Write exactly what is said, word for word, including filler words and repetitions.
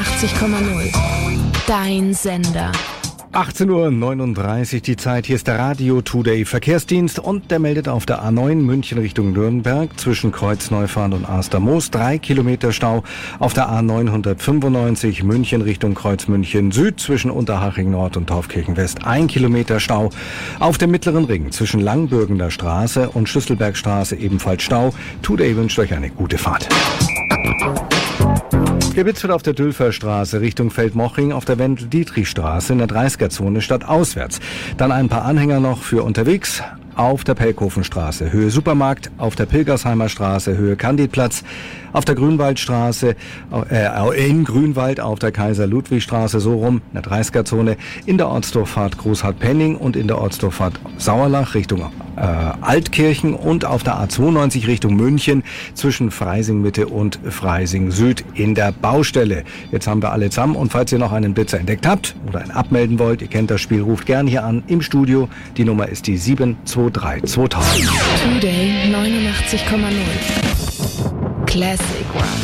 neunundachtzig Komma null. Dein Sender. achtzehn Uhr neununddreißig die Zeit. Hier ist der Radio Today Verkehrsdienst und der meldet auf der A neun München Richtung Nürnberg zwischen Kreuzneufahren und Astermoos drei Kilometer Stau. Auf der A neunhundertfünfundneunzig München Richtung Kreuzmünchen Süd zwischen Unterhaching Nord und Taufkirchen West ein Kilometer Stau. Auf dem Mittleren Ring zwischen Langbürgener Straße und Schlüsselbergstraße ebenfalls Stau. Today wünscht euch eine gute Fahrt. Gewitzt wird auf der Dülferstraße Richtung Feldmoching auf der Wendel-Dietrich-Straße in der dreißiger-Zone stadtauswärts. Dann ein paar Anhänger noch für unterwegs auf der Pelkhofenstraße, Höhe Supermarkt, auf der Pilgersheimer Straße, Höhe Candidplatz, auf der Grünwaldstraße, äh, in Grünwald auf der Kaiser-Ludwig-Straße, so rum, in der dreißiger-Zone, in der Ortsdurchfahrt Großhardt-Penning und in der Ortsdurchfahrt Sauerlach Richtung äh, Altkirchen und auf der A zweiundneunzig Richtung München zwischen Freising-Mitte und Freising-Süd in der Baustelle. Jetzt haben wir alle zusammen und falls ihr noch einen Blitzer entdeckt habt oder einen abmelden wollt, ihr kennt das Spiel, ruft gern hier an im Studio. Die Nummer ist die sieben zwei drei zweitausend. Today neunundachtzig Komma null. Classic Rock.